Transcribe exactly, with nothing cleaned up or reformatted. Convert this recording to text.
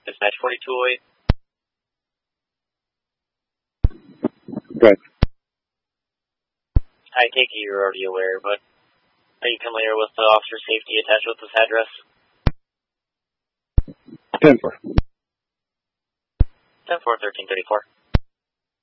Dispatch forty-two oh eight. Good. I take it you're already aware, but are you familiar with the officer safety attached with this address? ten four. ten four, thirteen thirty-four.